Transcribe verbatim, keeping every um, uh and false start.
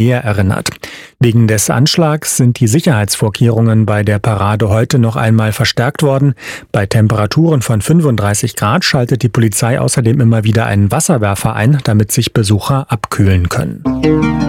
erinnert. Wegen des Anschlags sind die Sicherheitsvorkehrungen bei der Parade heute noch einmal verstärkt worden. Bei Temperaturen von fünfunddreißig Grad schaltet die Polizei außerdem immer wieder einen Wasserwerfer ein, damit sich Besucher abkühlen können.